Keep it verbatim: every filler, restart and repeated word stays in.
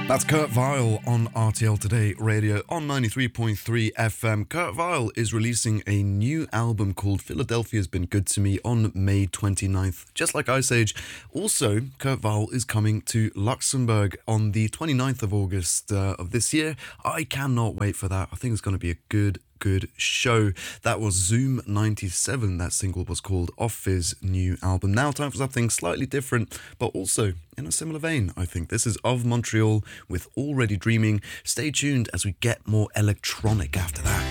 That's Kurt Vile on R T L Today Radio on ninety-three point three F M. Kurt Vile is releasing a new album called Philadelphia's Been Good to Me on May twenty-ninth, just like Ice Age. Also, Kurt Vile is coming to Luxembourg on the twenty-ninth of August uh, of this year. I cannot wait for that. I think it's going to be a good good show. That was Zoom ninety-seven. That single was called off his new album. Now time for something slightly different, but also in a similar vein, I think. This is Of Montreal with Already Dreaming. Stay tuned as we get more electronic after that.